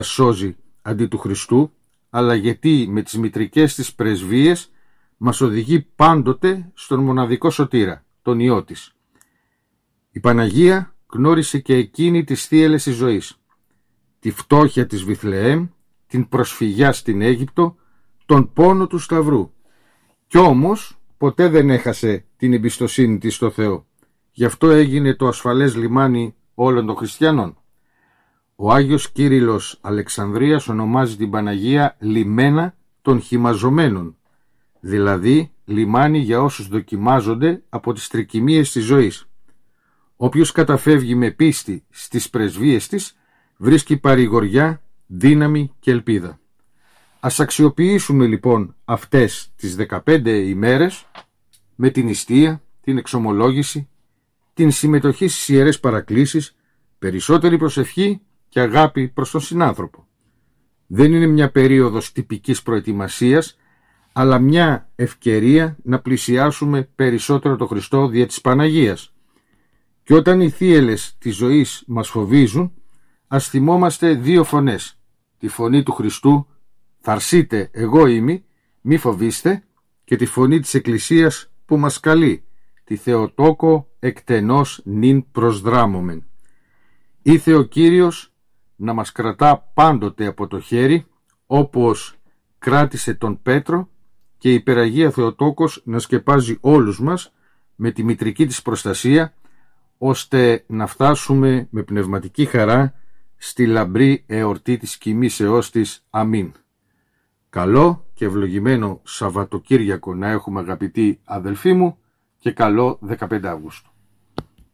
σώζει αντί του Χριστού, αλλά γιατί με τις μητρικές της πρεσβείες μας οδηγεί πάντοτε στον μοναδικό σωτήρα, τον Υιό της. Η Παναγία γνώρισε και εκείνη τις θύελλες της ζωής, τη φτώχεια της Βιθλεέμ, την προσφυγιά στην Αίγυπτο, τον πόνο του Σταυρού. Κι όμως ποτέ δεν έχασε την εμπιστοσύνη της στο Θεό. Γι' αυτό έγινε το ασφαλές λιμάνι όλων των χριστιανών. Ο Άγιος Κύριλλος Αλεξανδρίας ονομάζει την Παναγία λιμένα των χυμαζομένων, δηλαδή λιμάνι για όσους δοκιμάζονται από τις τρικυμίες της ζωής. Όποιος καταφεύγει με πίστη στις πρεσβείες της, βρίσκει παρηγοριά, δύναμη και ελπίδα. Ας αξιοποιήσουμε λοιπόν αυτές τις 15 ημέρες με την νηστεία, την εξομολόγηση, την συμμετοχή στις ιερές παρακλήσεις, περισσότερη προσευχή και αγάπη προς τον συνάνθρωπο. Δεν είναι μια περίοδος τυπικής προετοιμασίας, αλλά μια ευκαιρία να πλησιάσουμε περισσότερο τον Χριστό δια της Παναγίας. Και όταν οι θύελλες της ζωής μας φοβίζουν, ας θυμόμαστε δύο φωνές. Τη φωνή του Χριστού, «Θαρσείτε, εγώ είμαι, μη φοβήστε», και τη φωνή της Εκκλησίας που μας καλεί, τη «Θεοτόκο εκτενώς νυν προσδράμωμεν». Ήθε ο Κύριος να μας κρατά πάντοτε από το χέρι, όπως κράτησε τον Πέτρο, και η Υπεραγία Θεοτόκος να σκεπάζει όλους μας με τη μητρική της προστασία, ώστε να φτάσουμε με πνευματική χαρά στη λαμπρή εορτή της κοιμήσεώς της. Αμήν. Καλό και ευλογημένο Σαββατοκύριακο να έχουμε, αγαπητοί αδελφοί μου, και καλό 15 Αυγούστου.